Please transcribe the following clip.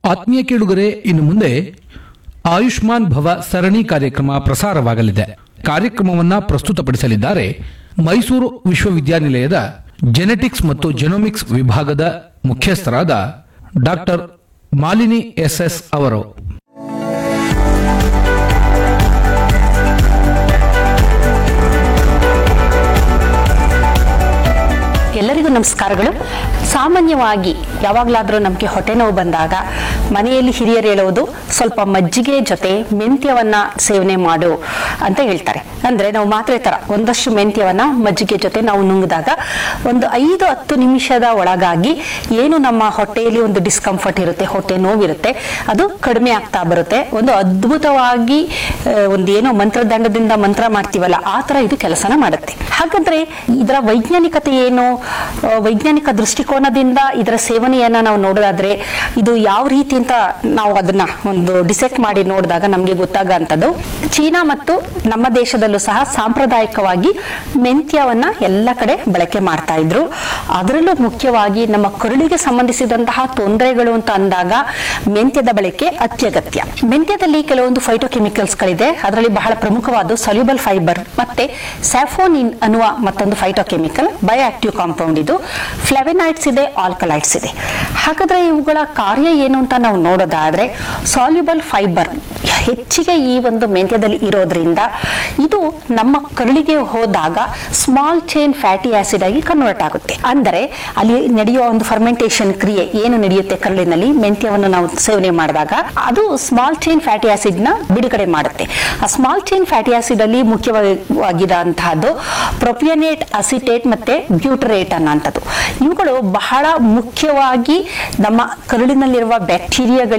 ಆತ್ಮೀಯ ಕೇಳುಗರೆ, ಇನ್ನು ಮುಂದೆ ಆಯುಷ್ಮಾನ್ ಭವ ಸರಣಿ ಕಾರ್ಯಕ್ರಮ ಪ್ರಸಾರವಾಗಲಿದೆ. ಕಾರ್ಯಕ್ರಮವನ್ನ ಪ್ರಸ್ತುತಪಡಿಸಲಿದ್ದಾರೆ ಮೈಸೂರು ವಿಶ್ವವಿದ್ಯಾನಿಲಯದ ಜೆನೆಟಿಕ್ಸ್ ಮತ್ತು ಜೆನೋಮಿಕ್ಸ್ ವಿಭಾಗದ ಮುಖ್ಯಸ್ಥರಾದ ಡಾಕ್ಟರ್ ಮಾಲಿನಿ ಎಸ್ ಅವರು. ಎಲ್ಲರಿಗೂ ನಮಸ್ಕಾರಗಳು. ಸಾಮಾನ್ಯವಾಗಿ ಯಾವಾಗಲಾದರೂ ನಮಗೆ ಹೊಟ್ಟೆ ನೋವು ಬಂದಾಗ ಮನೆಯಲ್ಲಿ ಹಿರಿಯರು ಹೇಳುವುದು ಸ್ವಲ್ಪ ಮಜ್ಜಿಗೆ ಜೊತೆ ಮೆಂತ್ಯವನ್ನ ಸೇವನೆ ಮಾಡು ಅಂತ ಹೇಳ್ತಾರೆ. ಅಂದ್ರೆ ನಾವು ಮಾತ್ರೆ ತರ ಒಂದಷ್ಟು ಮೆಂತ್ಯವನ್ನ ಮಜ್ಜಿಗೆ ಜೊತೆ ನಾವು ನುಂಗಿದಾಗ ಒಂದು 5-10 ನಿಮಿಷದ ಒಳಗಾಗಿ ಏನು ನಮ್ಮ ಹೊಟ್ಟೆಯಲ್ಲಿ ಒಂದು ಡಿಸ್ಕಂಫರ್ಟ್ ಇರುತ್ತೆ, ಹೊಟ್ಟೆ ನೋವಿರುತ್ತೆ, ಅದು ಕಡಿಮೆ ಆಗ್ತಾ ಬರುತ್ತೆ. ಒಂದು ಅದ್ಭುತವಾಗಿ ಒಂದು ಏನೋ ಮಂತ್ರದಂಡದಿಂದ ಮಂತ್ರ ಮಾಡ್ತೀವಲ್ಲ, ಆ ತರ ಇದು ಕೆಲಸನ ಮಾಡುತ್ತೆ. ಹಾಗಾದ್ರೆ ಇದರ ವೈಜ್ಞಾನಿಕತೆ ಏನು, ವೈಜ್ಞಾನಿಕ ದೃಷ್ಟಿಕೋನದಿಂದ ಇದರ ಸೇವನೆಯನ್ನ ನಾವು ನೋಡೋದಾದ್ರೆ ಇದು ಯಾವ ರೀತಿ ಅಂತ ನಾವು ಅದನ್ನ ಒಂದು ಡಿಸೆಕ್ಟ್ ಮಾಡಿ ನೋಡಿದಾಗ ನಮ್ಗೆ ಗೊತ್ತಾಗಂತದ್ದು, ಚೀನಾ ಮತ್ತು ನಮ್ಮ ದೇಶದಲ್ಲೂ ಸಹ ಸಾಂಪ್ರದಾಯಿಕವಾಗಿ ಮೆಂತ್ಯವನ್ನ ಎಲ್ಲ ಕಡೆ ಬಳಕೆ ಮಾಡ್ತಾ ಇದ್ರು. ಅದರಲ್ಲೂ ಮುಖ್ಯವಾಗಿ ನಮ್ಮ ಕರುಳಿಗೆ ಸಂಬಂಧಿಸಿದಂತಹ ತೊಂದರೆಗಳು ಅಂತ ಅಂದಾಗ ಮೆಂತ್ಯದ ಬಳಕೆ ಅತ್ಯಗತ್ಯ. ಮೆಂತ್ಯದಲ್ಲಿ ಕೆಲವೊಂದು ಫೈಟೋಕೆಮಿಕಲ್ಸ್ ಗಳಿದೆ. ಅದರಲ್ಲಿ ಬಹಳ ಪ್ರಮುಖವಾದ ಸೊಲ್ಯೂಬಲ್ ಫೈಬರ್ ಮತ್ತೆ ಸ್ಯಾಫೋನಿನ್ ಅನ್ನುವ ಮತ್ತೊಂದು ಫೈಟೋಕೆಮಿಕಲ್ ಬಯೋಆಕ್ಟಿವ್ ಕಾಂಪೌಂಡ್. ಇದು ಫ್ಲಾವೆನಾಯ್ಡ್ಸ್ ಇದೆ, ಆಲ್ಕಲೈಡ್ಸ್ ಇದೆ. ಹಾಗಾದ್ರೆ ಇವುಗಳ ಕಾರ್ಯ ಏನು ಅಂತ ನಾವು ನೋಡೋದಾದ್ರೆ, ಸಾಲ್ಯುಬಲ್ ಫೈಬರ್ ಹೆಚ್ಚಿಗೆ ಈ ಒಂದು ಮೆಂತ್ಯದಲ್ಲಿ ಇರೋದ್ರಿಂದ ಇದು ನಮ್ಮ ಕರುಳಿಗೆ ಹೋದಾಗ ಸ್ಮಾಲ್ ಚೈನ್ ಫ್ಯಾಟಿ ಆಸಿಡ್ ಆಗಿ ಕನ್ವರ್ಟ್ ಆಗುತ್ತೆ. ಅಂದರೆ ಅಲ್ಲಿ ನಡೆಯುವ ಒಂದು ಫರ್ಮೆಂಟೇಷನ್ ಕ್ರಿಯೆ ಏನು ನಡೆಯುತ್ತೆ ಕರುಳಿನಲ್ಲಿ ಮೆಂತ್ಯವನ್ನು ನಾವು ಸೇವನೆ ಮಾಡಿದಾಗ, ಅದು ಸ್ಮಾಲ್ ಚೈನ್ ಫ್ಯಾಟಿ ಆಸಿಡ್ ನ ಬಿಡುಗಡೆ ಮಾಡುತ್ತೆ. ಆ ಸ್ಮಾಲ್ ಚೈನ್ ಫ್ಯಾಟಿ ಆಸಿಡ್ ಅಲ್ಲಿ ಮುಖ್ಯವಾಗಿರುವಂತಹದ್ದು ಪ್ರೊಪಿಯನೇಟ್, ಅಸಿಟೇಟ್ ಮತ್ತೆ ಬ್ಯೂಟರೇಟ್ ಅನ್ನೋಂಥದ್ದು. ಇವುಗಳು ಬಹಳ ಮುಖ್ಯವಾಗಿ ನಮ್ಮ ಕರುಳಿನಲ್ಲಿರುವ ಬ್ಯಾಕ್ಟೀರಿಯಾಗಳಿಗೆ